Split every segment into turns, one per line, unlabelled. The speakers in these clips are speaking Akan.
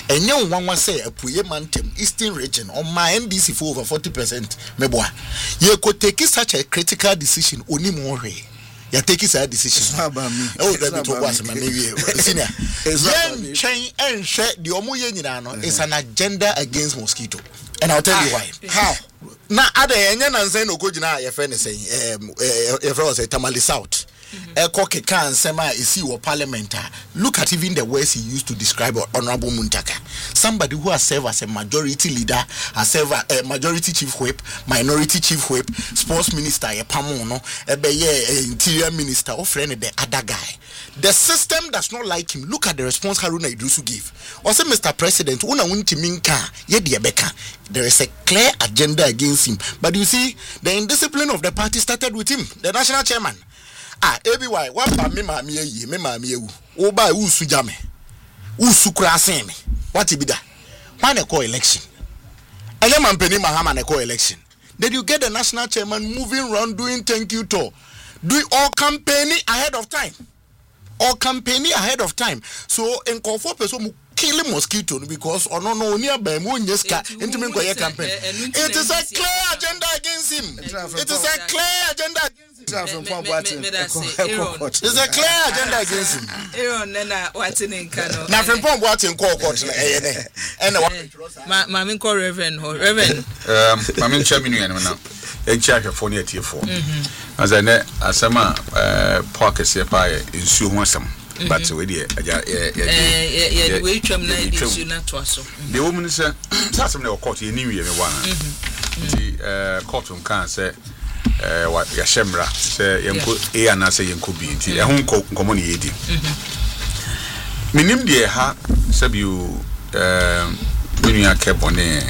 enye nwanwa say apuye mantem eastern region on my NDC for over 40% meboa ye could take such a critical decision oni more you take a decision.
It's not about me.
Oh, that was my senior. Yen chain and share the omuyenino is an agenda against mosquito. And I'll tell you why. How? Now, other Enyan and Zen Okojina, your friend is saying, if I was a Tamale South. Koke can sema isi wa parliamentar. Look at even the words he used to describe Honorable Muntaka. Somebody who has served as a majority leader, has served a majority chief whip, minority chief whip, sports minister, a pamono, interior minister, or friend the other guy. The system does not like him. Look at the response Haruna Idrisu gave. Also, Mr. President, una unti minka yedi beka. There is a clear agenda against him. But you see, the indiscipline of the party started with him, the national chairman. ABY, what about me, mammy, oh, by Usujame, Usukra Semi. What be that? Why a co-election? I am Penny Mahama a co-election. Did you get the national chairman moving around doing thank you tour? Do all campaigning ahead of time? All campaigning ahead of time. So, in Confor person kill mosquito because or no nearby moon yeska into me campaign. It is a clear agenda against him. It is a clear agenda against him. It's a clear agenda against him.
What's in Kano?
Now from what's in court and
Mammy call Reverend.
Mammy Champion now. A check for near tier 4. As I know, as some pocket separe in Suwasam. But we did. The woman said, Sassam never caught you new year. The cotton can say, what Yashemra say, Yanko, and I say Yanko be a home community. Minim dear ha, Sabu Minia Cabone,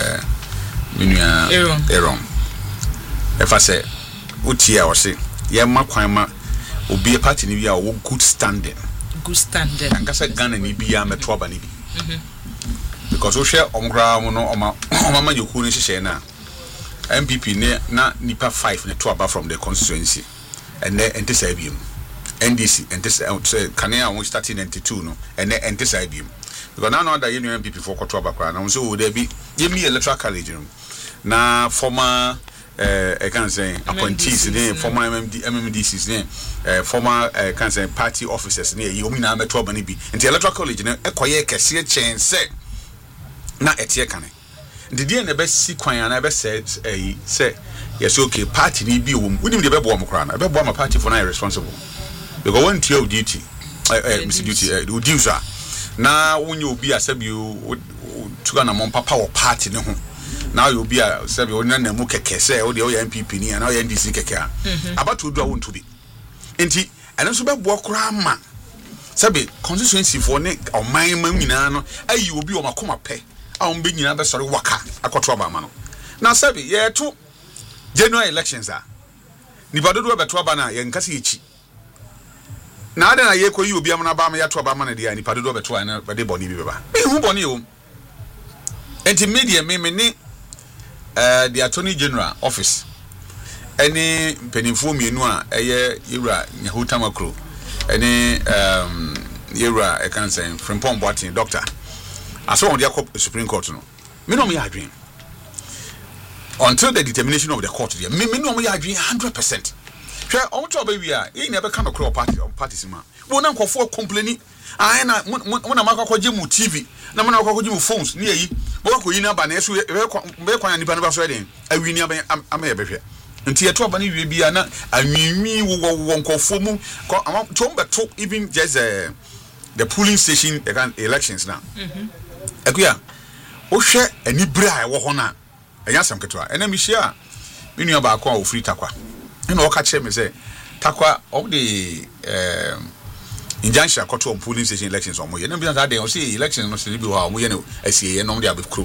Minia Eron. If I say, Utia or say, Yamakwama. Will be a party in your good standing.
Good standing.
And Gassa Gun and Ibia Metrobani. Because we share on ground, no, Mama, you couldn't share now. MPP near Nipa 5 in the Twaba from the constituency. And then Antisabium. NDC, and this Canea was starting 92, no, and then Antisabium. Because now that union MPP for Twaba Crown, and so would there be give me electoral college. Now, former. I can say appointees name, former MMDC's name, former can say party officers near you mean I'm a trouble be and the electoral college a quiet cassia chain say not at Yakane. The dear never see quite and never said say yes okay party need be wouldn't the Bebo Crown. I bet my party for now responsible. Because one to your duty, Mr. Duty, do now when you be a sub you to an among papa or party no. Now you'll be a Sabi or Nana Mukeke, say, or the MPP, and now NDC Keka. About to do to be. Inti, and also about Walkrama. Sabi, constituency for Nick or my Maminano, you will be on my coma pay. I'm being another sorry waka, a Cotraba mano. Now, Sabi, yeah, 2 general elections are. Nibadu Betrabana, Yankasichi. Now then, I echo you be a Manabama Yatrabama, and Nipadu Betwana, but they boni. Who boni you? Intermediate me the Attorney General office. Any penifo mienua Ira Nyahutamacro. Any Ira I can say from Pombwati doctor. I saw on the Supreme Court no. Me no me agree. Until the determination of the court there. Me no me agree 100%. Try on to baby we never come across parties man. We na nkofo complaining. I na when amaka kwaje mu TV na mana kwaje mu phones ni yi bo ko yi na ba na eso be kwan nipa no ba so den awini ama ye behwe nti ye to aba ni wie bia na anwinwi wo nkofo mu to even just the polling station elections now akuya o hwe ani bra e wo ho na enya sam ketwa ena mi hia mi nua ba ko ofri takwa ena o ka kire me say takwa of the injunction akoto on polling station elections on moye na bi na dey o say elections no say bi wa moye na asie no dey abekro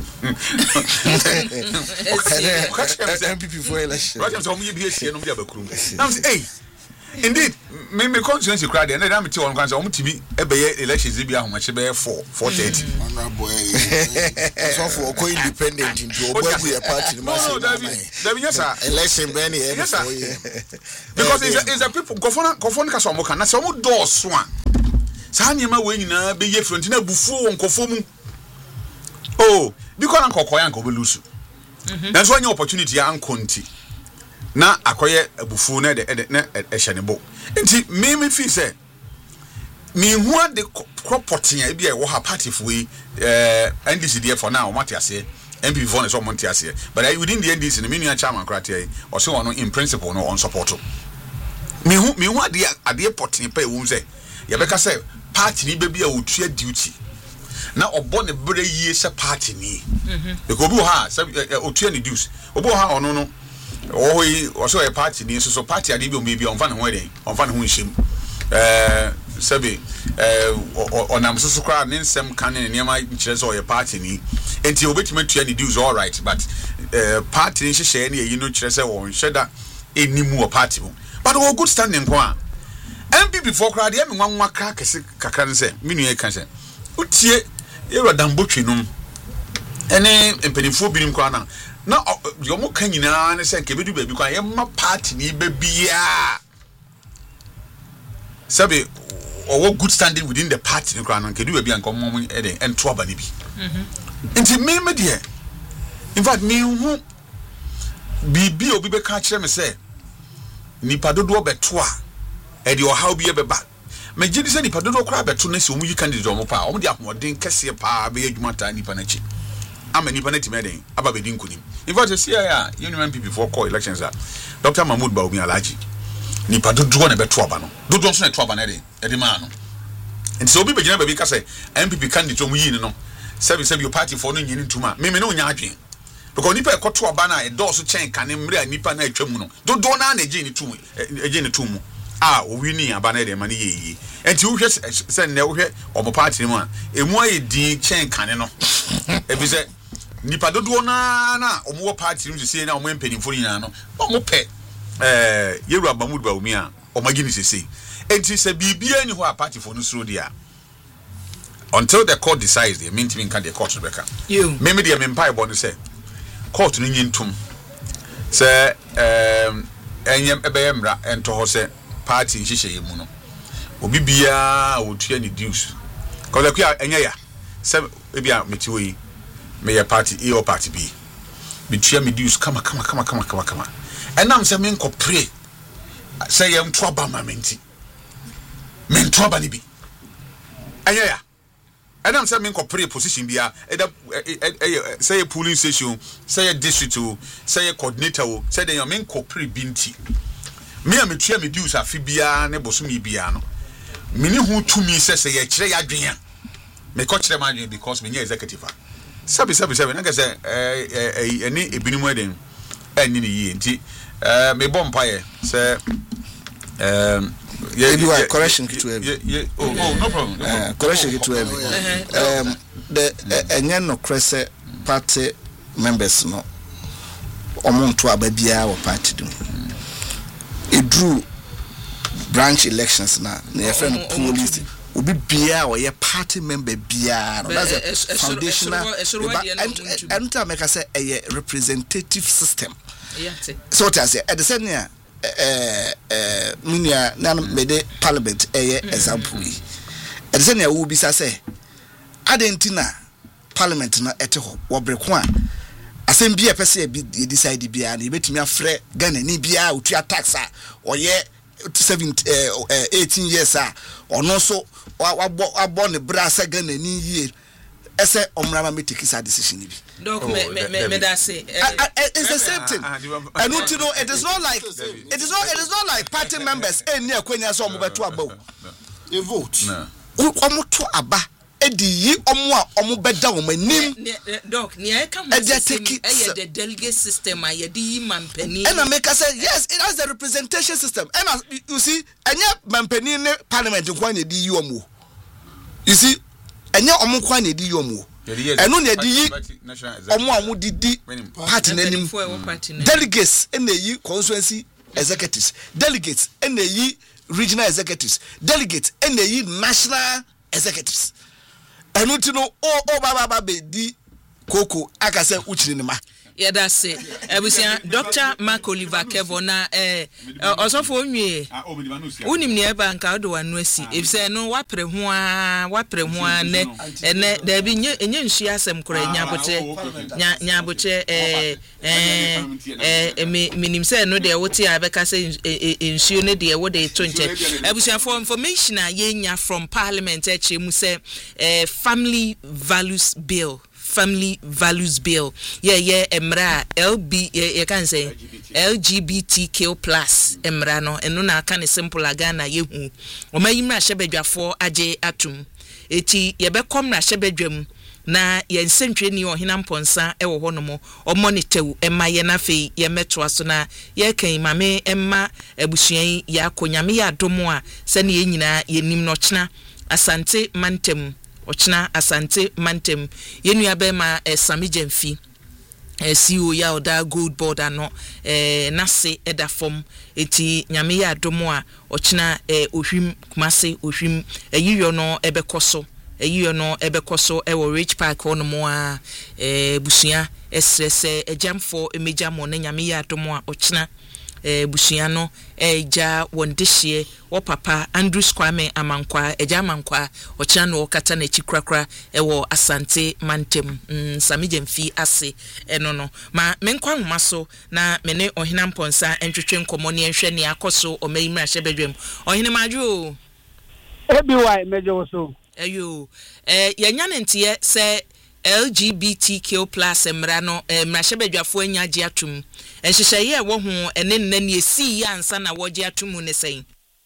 MPP for election
right so moye bi asie no dey abekro na say hey indeed me constituency crowd and na me ti on kan say o mutibi ebeye elections bi ahomache be 4:30
honorable so for ko independent into obagu your party
no that be yes sir
election be na
yes sir because it's a people kofon ka so mo kan na so mo do so a sa nyema we nyina be ye front na bufuo won kofo mu oh because ankokoya anko be lose na so anya opportunity anko nti na akoye abufu na de na ehyanebo nti me fi say me hu ade cropotin e bia e wo ha party for NDC there for now what you say MP for so monte ase but within the NDC the menu chairman kratia o so ono in principle no on support me hu ade potin pa e wo say ye beka say party ni be bia otua duty na obo ne bre yie se party ni because obi ha say otua ni dues obi ha ono no o so e party ni so party ade bi o me bi on fa ne ho eden on fa ne ho nhim sabi onam so kra ne nsem kan ne niam nkire so ye party ni enti obetime tua ni dues all right but party ni hye ne yi no kire se won hyeda enimu o party mu but o good standing ko a MPP for kra de me nwanwa kra kese kakra ne se menu e kan se utie yero dambotwe num ene empenifo binim kwa na yo mo kan nyina ne se nke bedu ba bi kwa ye ma party ni ba bia sabe or good standing within the party in Crown and Kedu be and come and trouble ni bi. Nti me there. In fact, me who be obi be ka kire me say nipa dodo beto a e de o how be be ba. Me gidi say nipa dodo kra beto na se omu yi candidate omo pa omo de akoden kese pa be adwuma ta nipa na chi. Ama nipa na ti me den aba be din kunim. In fact, see ya union MPP for call elections are Dr. Mahmoud Baumi Alaji. Nipa dodo na beto aba no. Dodo so na to aba na de ma no. And so be begin be ka say MPP candidate omu yi no. Say your party for no yin ntuma. Me no nya adwen. Because nipa ekoto aba na e do so chen kane mre nipa na atwa mu no. Dodo na na eje ni tumu. Eje ni tumu. Ah, o wi ni aba na de ma ne yeyi. Enti wo hwe say na wo hwe obo party mu a emu aye din chen kane no. E bi say nipa dodo na omo party mu se na omo empanimfo ni na no. Omo pe Yeru Abamud Baumi a omagi ni sese. Enti se bibia ni ho a party for no suro dia. Until the court decides, they mean to be in the court, Rebecca. You. Maybe the empire bond say, court in Yintum. Say, Ebemra and Tohose party in Shisha Muno. Obibia would hear any dues. Because the Kia and ya, some maybe I met you, may a party A or party B. Betray me dues, come. And now some men could pray. Say, I'm trouble, my menti. Men trouble be. And ya. And I'm saying, pray position be say a polling station, say a district, say a coordinator, say that your men pray binti. Me am try me dues a fibia ne bosumi biano. Mini who to me says a chere adrian. Me coach them adrian because me executive. Sabi, I guess any ebinim wedding and in a year. Me bonfire, say
correction to him.
No problem.
Correction to him. The no cresse party members no omuntu ababia or party do. It drew branch elections na friend police obi bia or your party member bia. That's a foundational and make us say a representative system. So to say at the same year minia na mede parliament example e de na wo bisa say adentina parliament na eteho wo breko a asem bia pese bi decide bia na betimi afre Ghana ni bia otua tax a oye 18 years a ono so wabo ne bra sa Ghana ni yie ese omrama metiki sa decision bi.
Donc me that say
it's the same thing. And you know it is not like party members any akwanya so omobeto aba. You vote. Omo to aba edi yi omo a omo beda wo manim.
Doc nia e ka ho the delegate system a ye di mampani.
And I make us say yes, it has the representation system. And you see anya mampani ne parliament kwa na di yi omo. You see anya omo kwa na di yi omo. Eno na di yi omo amu didi party nanim delegates and yi constituency executives, delegates and yi regional executives, delegates and yi national executives. Eno ti no o baba be di koko aka say uchiri ni ma
Yedase ebusia Dr. Mark Oliver Kevona osofo onwie unim ne eba nka do wanu asi efse no wapre ho a ne da bi enye nsu asem kora nya aboche minim se no de wote abeka se nsu ne de wo de to nche ebusia for information a yenya from parliament eche mu se family values bill yeah emra LB you can say LGBTQ+ emra no eno na aka ne simple aga na yehu o mayimra hyebedwafo age atum eti ye bekom na hyebedwam na ye nsentwe ni ohina mponsa ewo honomo o monitew emma ye na fe ye meto aso na ye kan mame emma abusuan ya akonyame ya domo a se ne ye nyina ye nim no chena asante mantem ochina asante mantem yenu abema Sami Jemfi CEO ya oda gold board ano nase eda form eti nyame ya adomo a ochina ohwim kumase ohwim eyiyo no ebekoso ewo Rich Park ono mo a busua esrese ejamfo emejamo na nyame ya adomo a ochina busua no eja wondehye wo papa Andrew Kwame Amankwa eja Amankwa ochia no kata na chikrakra ewo asante mantem Sami Jemfi ase eno no ma menkwa homa so na mene ohina mponsa entwetwe nkomo ne enhwe ne akoso o mayimra hyebedwem ohine madwo
ebiwai mejo so
ayo yanya ntie se LGBTQ+ emra no mrahebedwafo anya agi atum enhyehyeye wo ho ene nnani esi ya ansa na wo agi atum ne sei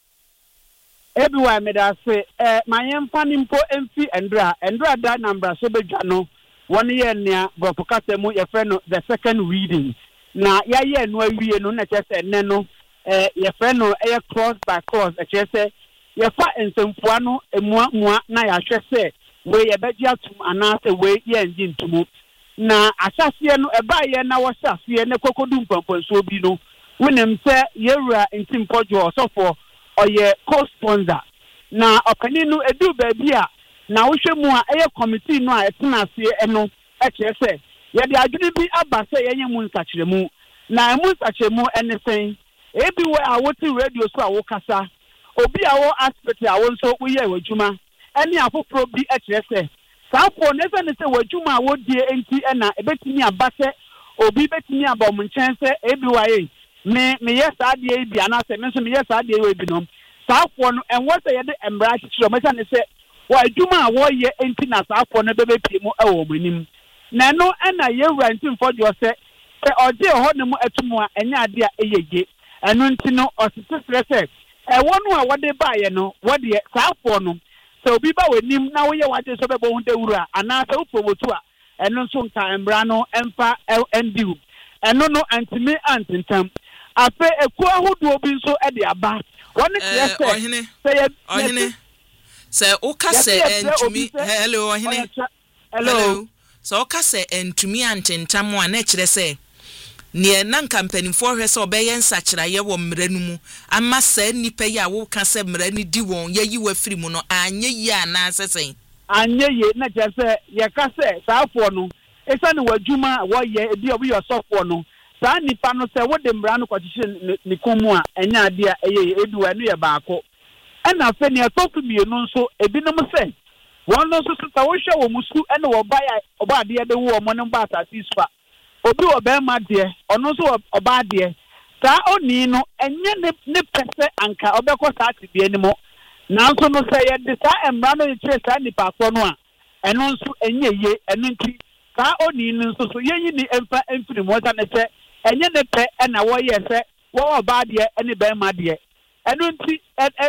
ebiwa medase mayemfa nimpo emfi endra da number so bedwa no won ye nea bropokata mu ye frɛ no the second reading na ya ye no awie no na kyese enne no ye frɛ no cross by cross kyese ye fa ensempua no emua na ya hwese we ye beji atum anase we ye nji ntumu na asase no eba ye na wo sase ne kokodu mpampanso bi no wonem se yewura ntimpodwo osofo oye co-sponsor na opani no edu baabi a na wo hwemu a eye committee no a etena ase eno ekese ye de adwene bi aba se yenye mu nsakiremu na mu nsakiremu enesen ebi we a woti radio so a wo kasa obi a wo aspect a wo nso wo ye wadwuma eni afoforo bi ekese saafo nese ne se wadwuma a wo die enti na ebetimi abase obi betimi abom nchense ebi waye me yes adie bi anase me so me yes adie we bi no saafo no enwo se ye de embra chiro me se ne se wadwuma a wo ye enti na saafo no bebe pie mu ewo manim na no na yewura ntimfo de ose se ode ho ne mu atumu a enya ade a eyege eno nti no osisi stress ewo no a wode baaye no wode saafo no so obi ba wenim na wo ye wade so bebo hunde wura anase wo promotu a eno nso nka embra no emfa endiu eno no antimi antintam ape eku ahodo obi nso e de aba woni kire
ohine se o ka se entumi hello ohine hello so o ka se entumi antintam a na kire se ne na campaign for hwe se obeye nsakira ye wo mranu mu ama sa nipa ya wo ka se mrani di won ye yi wa firi mu no anye yi ana asesen
anye ye na je se ye ka se saafo no esa ne wadwuma wo ye ebi obi yo sofo no sa nipa no se wo de mra no kwachiche ne komu a enya ade a eye edu anu ye baako ena fe ne tofu mienu nso ebi no se won no so sa wo hwe wo musu ene wo ba ya oba ade de wo mo ne ba asasi spa obi obema de ono so oba de sa oni no enye ne pese anka obekọ sa atibie ni mo nanso no se ye de sa emra no yire sa nipa ko no a eno nso enye ye eno nti sa oni no nso so yeyi ni emfa emfiri mo ta ne se enye ne pe na wo ye se wo oba de ene bema de eno nti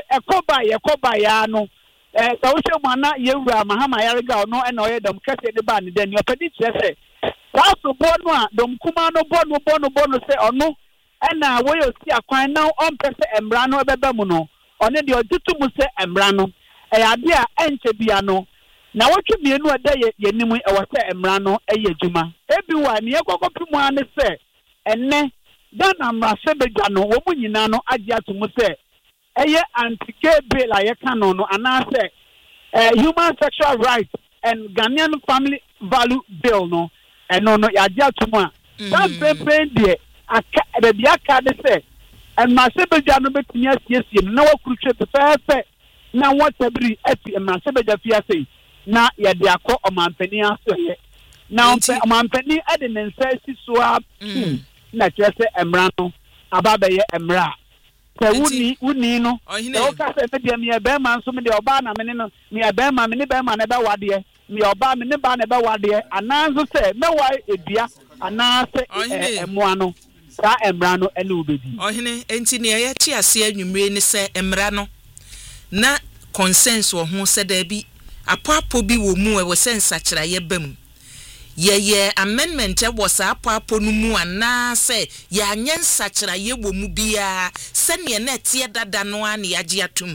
ekoba ya no sa wo hwe mo na yewura mahama yarega ono na oye dom kase ne ba ne de ni opedi kire Wasu bonu a dom kuma no bonu se ono ena we osi akwan na on pese emra no bebe mu no one de odutu mu se emra no ade a enche bia no na wotwe mienu eda ye nimu e wo se emra no eye djuma ebi wa ne yekokopimu ane se enne dana mra se bedwa no wo mu nyina no age atumu se eye anti-gay bill a ye kanu no anase human sexual rights and Ghanaian family value bill no eno no ya dia tuma that campaign there the aka de say and my sebeja no betumi asiesie na wakurutwe pepepe na watabiri ati ma sebeja fia sei na ye de akọ omampani aso ye na omampani ade ne nsa si so a na kyerɛ emra no ababe ye emra se wuni no e o ka se me de me be ma nso me de oba na me no me be ma me ne be ma na be wade me oba me ne ba na be wade ananzo se me wa edua anase emoa no sa emra no ene obedi
ohene enti ne ye ti ase anwumre ni se emra no na consensus wo ho se da bi apapo bi wo mu e wo se nsakira ye bam ye amendment e wo sa apapo no mu ana se ya anye nsakira ye wo mu bia se ne na tie dada no an ya gie atum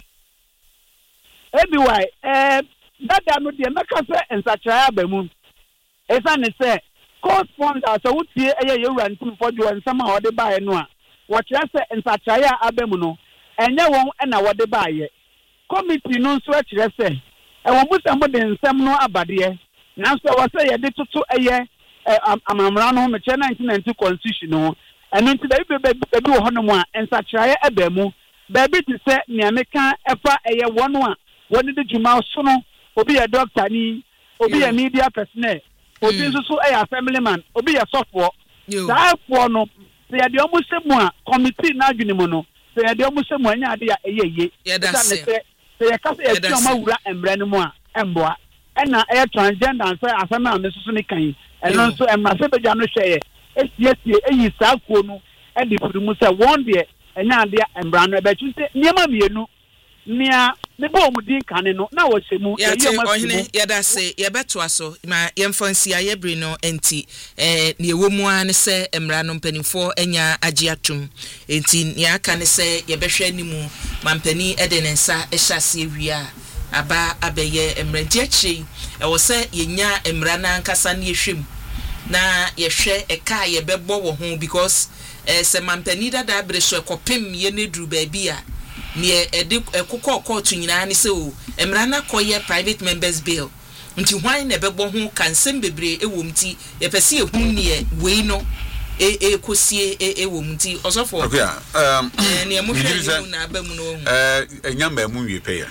ebi why dada no de meka se nsakira ya bamu esa ne se co-sponsor so wutie eye yewura ntum fojo nsama a wode baaye no a wo kire se nsakira ya abamu no enye won na wode baaye committee no nso a kire se ewo musamo de nsam no abade nanso wo se ye de toto eye amamra no me che 1990 constitution no eno nti da bi wo hono mu a nsakira ya abamu ba bi ti se ne ameka efa eye wono a woni de djuma so no obi ya doctor ni obi ya media personnel obi nso so family man obi ya software therefore no se ya de omusemu a committee na adwene mu no se ya de omusemu anya ade ya eyeye se ya kase ya ti omawura embre no mu a emboa ena transgender and say asama me so ni kan eno nso emra se beja no hweye esiesie eyi sakuo no e de furumu se won de enya ade ya emra no e be tun se niema mienu nia me bo mu din kan no na wo semu
ye ohene ye da se ye beto aso ma ye mfansi ayebre no enti ne ewo mu an se emra no mpanifo enya age atum enti ne aka ne se ye behwe animu mampani ede ne nsa ehyase ewia aba abeye emra diachi e wo se ye nya emra na nkasa ne yehwem na ye hwe eka ye bebo wo ho because se mampani dada abre so ekopem ye ne duru ba bia ne ekokọ court nyina ne se o emra na koye private members bill nti hwan na bebo ho kansem bebre ewomti ye pese ye hunnie we no kosie ewomti osofo
okay
ne mo hwe na abamu no
enyamba mu wie pe ya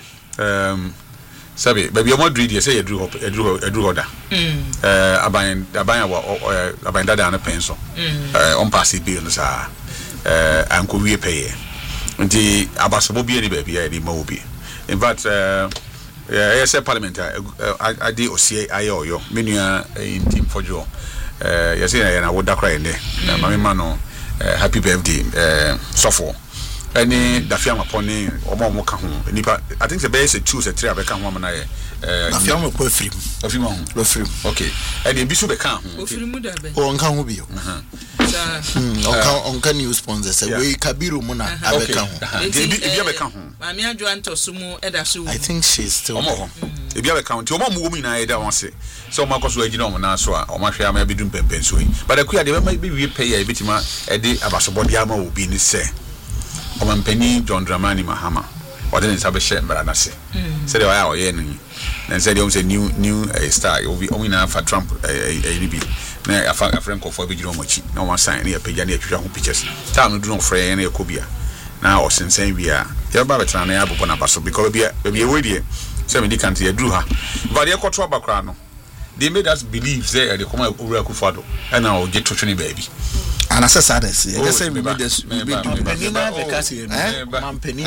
sabe baby Madrid ye say edru hoda aban dada na penso on pass bill sa anko wie pe ya nti abasobo bi ani baby ya ni ma obi in fact yes parliament ade osie ayo menua in team fojo yes na woda cry ne na mama no happy birthday sofo any dafia maponi omo ka ho nipa I think the best 2 or 3 abeka ho amana ye
dafia mapon afrim okay and e bi so beka ho
ofrim da be
o nka ho bio on can use sponsors say we kabiru mu na abeka ho
e bi abeka ho
mami adwo antoso mu eda so
I think she's still
omo ho e bi abeka ho ti omo mu mu na ye da won se so omo akoso agina omo na so a omo hwe ama bidum pempen so yi but akuya de be wie pay ya bitima e de abasobode ama obi ni se Omampani John Dramani Mahama wadene sabeshe mbrana se said why are you na said you say new star you be omina for Trump nibi na afran ko for be jiro mochi na one sign na page na atwa ho pictures ta no do no frɛ na ekobia na o sensen bia ya ba betra na ya bobo na baso because bia e we die say me di kan te aduru ha but ye kɔto abakra no they made us believe say they come over Akufo-Addo and now get to train baby
and as I say we say we made
this
we be do
penina be kasi mampeni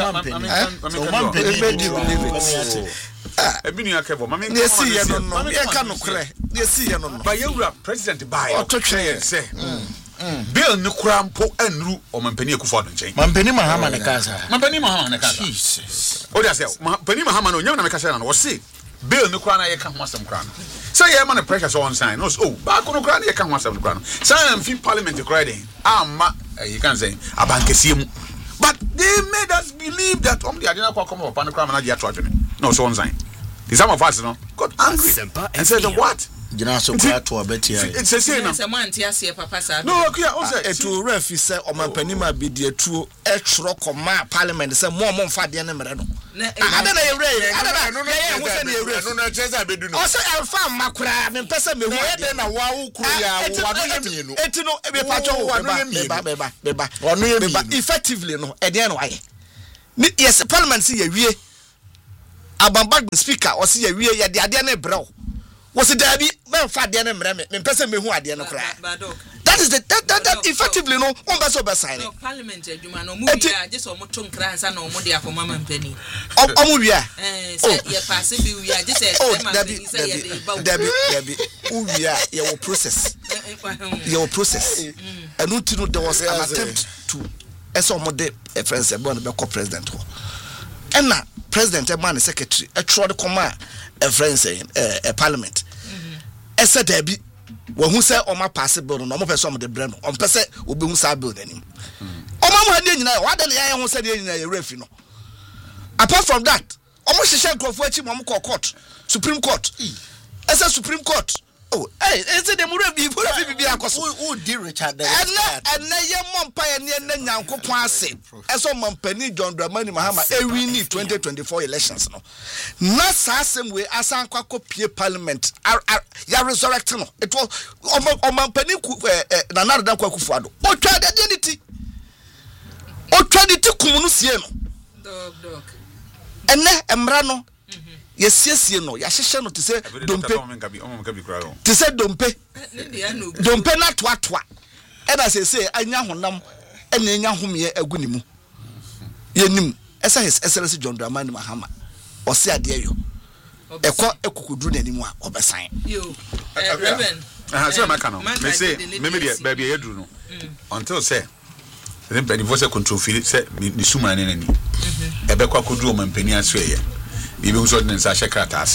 ebinu akebo mama
ne si ye no ye ka no kre ne si ye no
ba yewura president buy ototwe say bill ni kura mpo anru o mampeni Akufo-Addo nchen
mampeni Mahama ne kasa
Jesus o dia say mampeni Mahama no nyam na me kasa na wo say bill ni kura na ye ka ho asem kura no say ye man pressure so on sign no oh ba ko no kura na ye ka ho asem kura no say am fi parliament credit amma you can say abankesie mu but they made us believe that the adina kwa come upon the crime na dia to adwene no so on sign some of us no got angry and said what
Jina so kwa to abeti ya.
It's a say na.
Se mo antiase papa sa.
No, okay, o say
etu refi se omampani ma bi de etu etro koma parliament se mo mfa de ne mere no. Ada na yewre ada na ye ho se na yewre
No cheza abedu no.
O se elfa makura me pese me hu
ade na wa wo kuro ya wo no ye mienu.
Eti no e be pacho wo beba.
Ono ye mienu.
Effectively no e de no aye. Yes, parliament se ye wie. Abamba speaker o se ye wie ye de ade na brɛ. Was it Debbie? Men fat the enemy, and person me who had the cry. That is that effectively no one beso sign.
Parliament, you man, no movie, just almost 2 crowns and no more for Mamma and Penny.
Oh, we are.
You're passing, we are just
Debbie, we are your process. Your process. And no to know there was an attempt to as some of the friends about the president. And now, president, a man, secretary, a trod command. A friend saying a parliament. Esa Debbie, when who say on my possible no more person of the brand on per se will be who say building him. Oh, Mamma didn't know what the I said in a refuge. Apart from that, almost a shank of which Mamma Court, Supreme Court. As a Supreme Court. Oh, hey, is it the Murabi? Who did Richard? And na mom pioneer Nanko Pase. As on Mampeni John Dramani Mahama, we need 2024 elections. No, not same way as Uncle Parliament are resurrecting. It was on Mampeni Nanada Kwakufado. Or tried identity. Or tried it to Kumusiano.
Dog.
And na Emrano. Yes, you know, Yasha to say, don't pay. To say, don't pay. Don't pay not what. And as I say, I know them and then whom ye a gunimu. Yenim, as I SLC John Dramani Mahama, or say, I dare you. A court could do anymore of a sign.
You, Reverend.
I say, my canon. They say, maybe baby, I do know. Until say, then Penny was a control field, said, Nisuma and any. A bequa could do a penny swear. Even so, then Sasha Kratasi.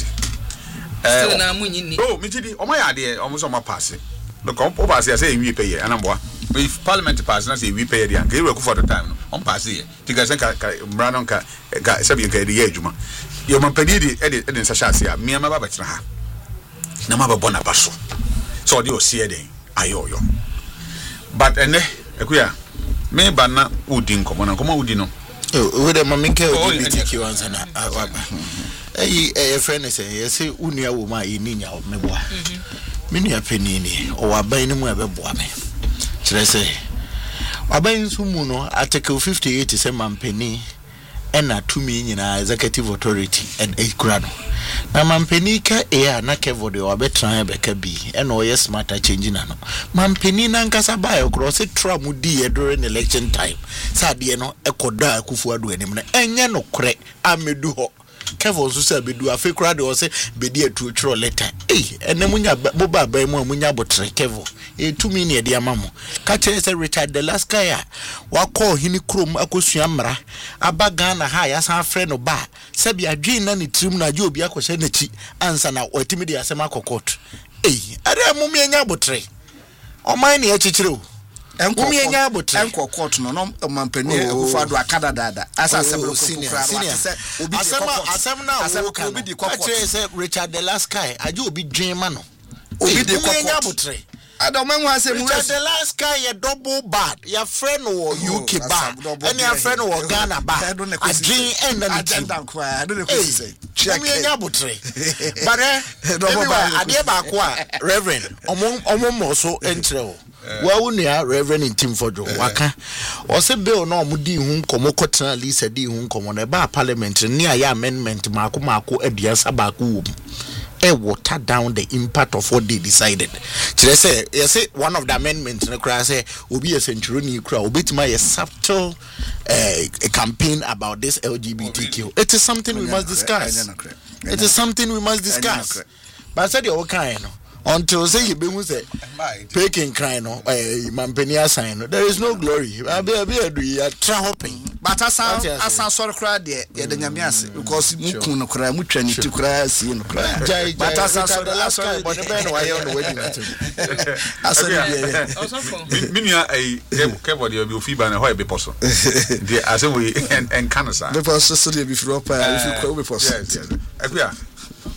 Oh, Mitty, oh, my idea almost on my passing. The compo pass, I say, we pay and I'm what. If Parliament pass, I say, we pay the angle for the time on pass here. Because I can't run on Sabian the age. Your Mampedi edit in Sasha, me and my Babacha. Namaba Bonabasso. So you see a day, I owe you. But and a queer, me banna woodin common and come out, you know.
With a maminke LGBTQ answer na a friend say yes unia woman ininya of meboa mini apenini o aban mu ebeboa me kire say aban sumu no article 58 say mampeni ena tumi nyina executive authority and ekurano na mampeni ka na kevo de obetran beka bi ena o yes matter change na no mampeni na nkasa ba e cross tra mu di during election time sa de no ekoda akufu adu anim na enye no kore amedu ho kevo so say bedu afekura de o say bedi atu tro letter ene munya boba ba mu munya botre kevo tumi ne de amamo ka chere say Richard the last guy wa call hini krom akosua mra abaga na ha ya san frɛ no ba sabi adwin na ne trim na je obi akɔhye na chi ansa na watimi de asɛm akɔkɔt are mu me nya botre ɔman ne akyekire o mu me nya botre
enkɔkɔt no no mampani akufado akada dada asa asɛm
senior asɛm na wo ka obi di kɔkɔt say Richard the last guy aje obi dwen ma no obi di kɔkɔt
Adomen was a
the last guy a double bad. Your friend or UK bad. And your friend or Ghana bad. I don't know. I don't know. Check me a butre. But I dear back, Reverend, among so intro. Well, near Reverend in Tim for Waka. Or say Bill no Mudi whom Komokota Lisa D. whom come on a bar parliament near your amendment Marco Edia Sabaku. Water down the impact of what they decided. Say, one of the amendments in the class will be a century crowd, will be to my subtle a campaign about this LGBTQ. It is something we must discuss. It is something we must discuss. But I said, you're okay. Until say you be peking crying mampenia sign there is no glory be hopping
but asa sorry cry there the nyamiase because muku no cry mutwa ni ti cry si no cry but asa sorry the last cry but the ben why on the wedding asa
dia minia keyboard dey be ofiba na ho e be poso dey asa we en cancer
the poso so dey be fro pa if you call be poso
akua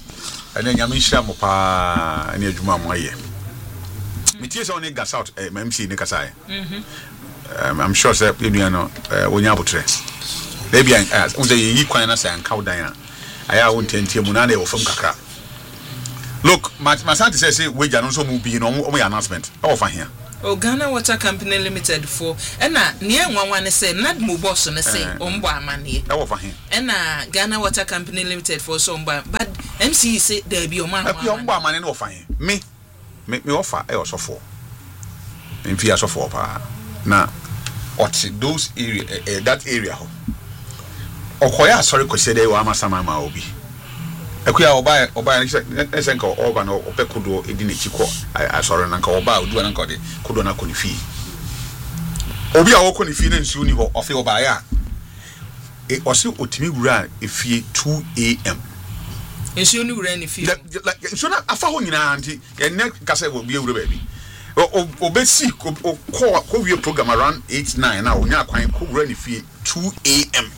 ene nyame nhira mo pa ene adwuma mo aye metie so ne gas out MC ne kasa I'm sure say you know wonya abotre maybe unze yi kwan na say anka wodan aya won tentie mu na na e wo fam kakra look my son say we ja no so mu bi no omo announcement e wo fa here
Ghana Water Company Limited for ena ne nwanwa ne say nad mo boss ne say ombo amane
e wo fa here
ena Ghana Water Company Limited for so ombo but MC say there be ombo
amane ne wo fa here me offer e osofo mfi asofo pa na ot those area that area ho okoya sorry ko say dey wa amasama ma obi ekuya oba nka oba no opekudo edi na chiko asori na nka oba odu na nka de kudo na konifi obi a woko ni fi na nsu ni ho ofe oba ya osi otimi wura efie 2 am
nsu ni wura ni fi
nsu na afa ho nyina anti enne kasa obi ewura ba bi obesi ko wie program around 8-9 na onya kwan ko wura ni fi 2 am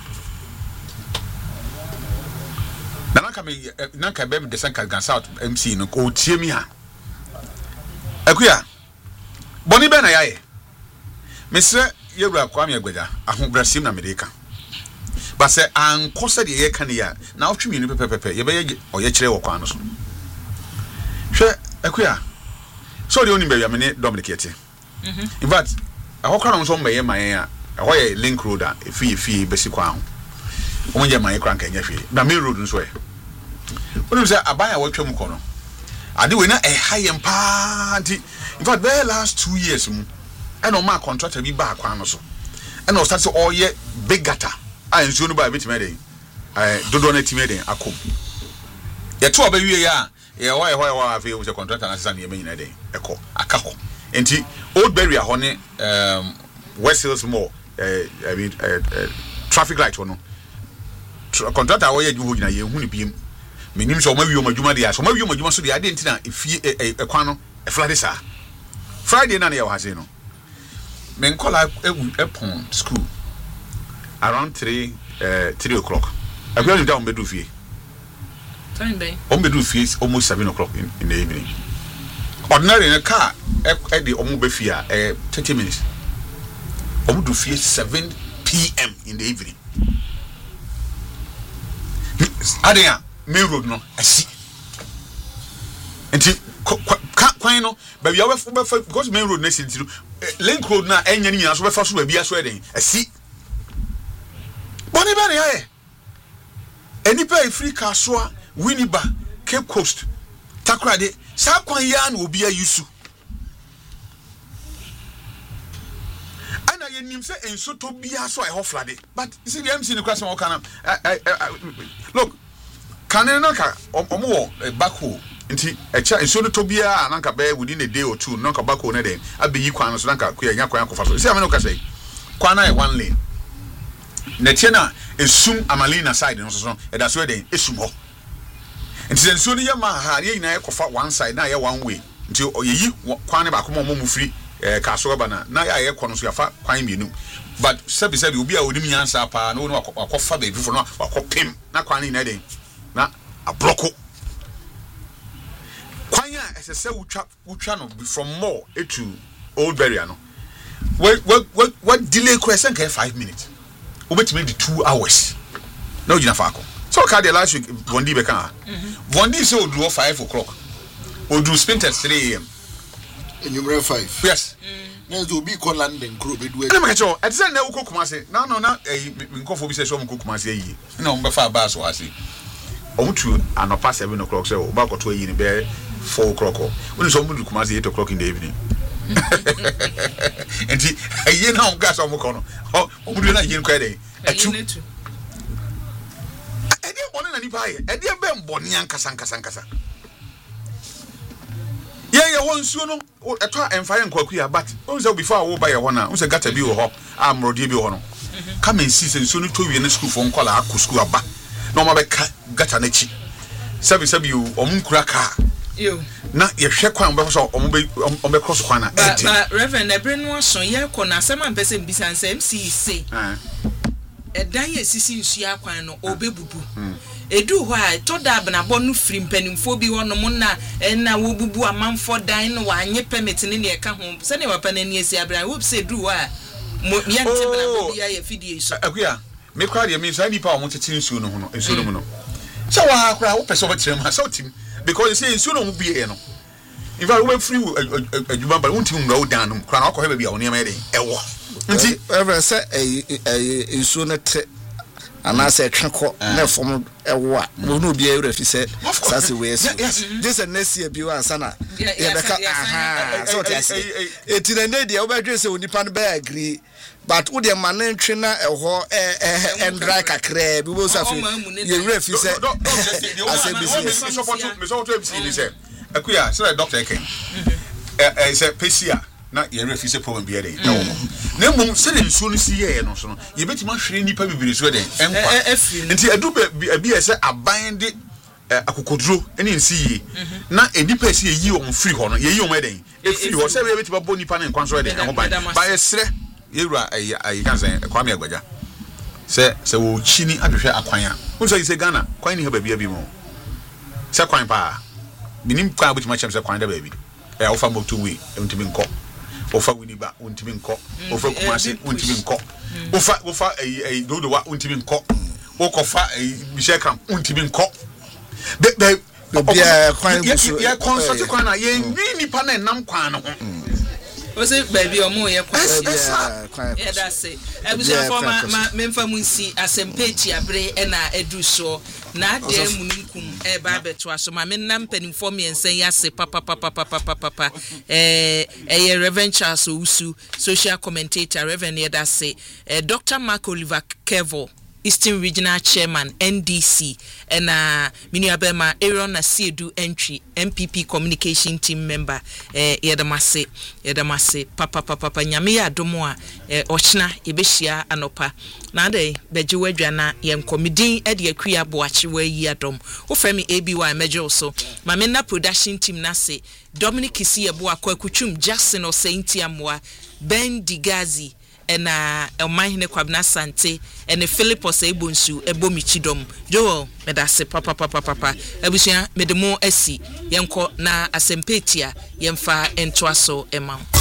nanka be de sanka gas out MC no ko tie mi ha akuya boni be na yaye mesre yewura kwame agbaja ahobrasim na medeka ba se anko se de ye kan ya na otwemi ni pepepepe ye be ye oye kire wo kwan no so hwe akuya so de oni be ya me ne Dominic yete in fact ahokra no so mbe mayen a ho ye link road a efi besi kwa ho omonje mayen kran kan nya hwe na main road nso e onu say abaya watwam kono ade we na high party in fact the last 2 years mu and o ma contractor bi ba kwa no so and o start all ye big gata a nsuo no ba bitima den dodo na time den akom ye to obawie ya ye wa afi o say contractor na sesa ne nyina den eko akako enti old barrier ho ne West Hills Mall I mean traffic light ho no contractor wo ye dwu ho nyina ye hu ne biem menim so mawi o madwuma de aso mawi o madwuma so de ade ntina efie ekwan no eflade sa Friday na ya wa se no men kola epon school around 3 o'clock akwa ni down bedu fie
time bay
on bedu fie almost 7 o'clock in the evening ordinary in a car e de omo be fie 30 minutes omo do fie 7 p.m. in the evening adea main road no asi enti kwan no ba bia we because main road na si ntiro link road na enya ni nyina so be fa so ba bia so eden asi boni ba ne aye eni pa free kasoa Winneba Cape Coast takrade sa kwan ya na obi ayusu ana ye nim se enso to bia so e ho flade but you see the MC ni kwase mo kana look kanene naka omo bako nti echa enso no to bia nanka be within a day or two nanka bako na den abeyi kwan so nanka kuya nya kwan akofa so see am no ka say kwan na e one lane na tie na esum amalina side no so e da so den esum ho nti enso no ye ma ha ye nyina ekofa one side na ye one way nti oyeyi kwan ne ba ko mo mu free kaso ba na ya ye kono so ya fa kwan mienu but sabi obi a onim nyansa pa na wonu akofa ba bifo no akopem na kwan ni na den na abloko kwan ya esese wutwa no from more to old barrier no what delay question can 5 minutes obetime di 2 hours na ojina fa akọ so ka the last week Vondi be kan Vondi say odu 5 o'clock odu spent at 3 am
number 5
yes
na zo bi ko London kro bedu
e ma kacho e tse na wo Kumasi na nkofo bi say so mo Kumasi yi na mo be fa ba so ase omutu anopa 7 o'clock say o ba ko to yi ni be 4 o'clock when so mo du Kumasi 8 o'clock in the evening enti aye na on gas o mo kono o mu du na yin kwa dey etu edi woni na ni pa ye edi be mboni ankasa ye won suo no eto emfa nkwaku ya but on say before wo ba ye ho na on say gata bi wo ho amrodi bi wo no come and see say suo no to wie na school for nkola akọ school aba na o ma be gata na chi sabi o mun kura ka
yo
na ye hwe kwan be so o mo be cross kwan na
but reverend ebrenu so ye ko na asema mpese mbisanse MC say edan ye sisi nsu akwan no obebubu edu hɔ a toda abnabɔ no firi mpanimfo bi hɔ no mo na wo bubu amanfo dan no wanye permit ne ne ka ho sɛ ne papa na ni asi abran wo se edu hɔ a mo yɛnte abnabɔ bi ya fidie so
akuya me kwa de me so nipa wo tete nsuo no ho no nsuo no mu no sɛ wa ha kra wo pɛ sɛ obetrem ha sɛ otim because say nsuo no mu bie no in fact we free adwuma ba wontim nwura wo dan no kra na akɔ hɛ ba bia wo ne ma yɛ den ɛwɔ nti
ever say nsuo no te anase tweko na fom ewo a wo no bia ewura fi se sase we eso this next year bi wan sana ye beka aha so tese etinende dia wo ba dwe se onipa no ba agree but wo de man ntwe na eho endra kakra bi wo safi ye ewura fi se ase business
me so to be se akuya so doctor ken say pesia na ye refuse problem bi ede no na mum se le nsuo no si ye no so no ye betima hwere nipa bibiri so de enkwa nti adu bi ese aban de akokoduro ene nsi yi na enipa si yi o free ho no ye yi o eden e free ho se ye betima bo nipa na nkwa so de ho ban ba ye sre ye wura ayi kan say kwame agbaja se wo chini adhwehwe akwan a unso yi se Ghana kwan ni ha ba bi mo se kwan pa minim kwa betima chem se kwan da ba bi ofa motorway ntimi nkọ ofa winiba ntimi nkọ ofa kumase ntimi nkọ ofa dodowa ntimi nkọ okofa bishekam ntimi nkọ be
bia kwan
buso ya consult kwan na ye nipa na nam kwan no
o se baby omo ye kwan yeah that's it ebusia forma memfa munsi asempechi abre na edu so na de mununkum ba beto aso ma menam panimfo me ensan yase papa Reverend Charles Usu social commentator Reverend Yedase Dr. Mark Oliver Kevo Eastern Regional Chairman NDC and Miniabema Aaron Asiedu entry MPP communication team member Yedamase papa nyame ya domo a ochna ebehia anopa na dey bejiwadwa na yen komidin e de akua boache wa yi adom wo frame ABY mejo so mamena production team na se Dominic Kisi ebo akwakutum Jackson o Saint Amwa Ben Digazi ena elmahine kwabna sante ene Philipos ebonsu ebomichidom Joel medase papa ebusia medemo asi yenko na asempetia yemfa entoaso ema